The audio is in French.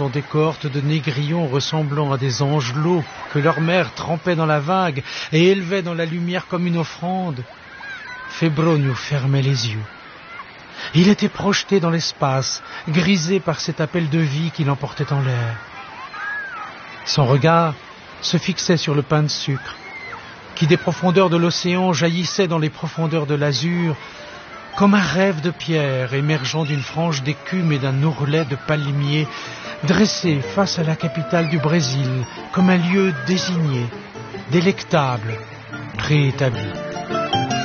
dans des cohortes de négrillons ressemblant à des angelots que leur mère trempait dans la vague et élevait dans la lumière comme une offrande, Febronio fermait les yeux. Il était projeté dans l'espace, grisé par cet appel de vie qui l'emportait en l'air. Son regard se fixait sur le pain de sucre, qui des profondeurs de l'océan jaillissait dans les profondeurs de l'azur, comme un rêve de pierre émergeant d'une frange d'écume et d'un ourlet de palmiers, dressé face à la capitale du Brésil, comme un lieu désigné, délectable, préétabli.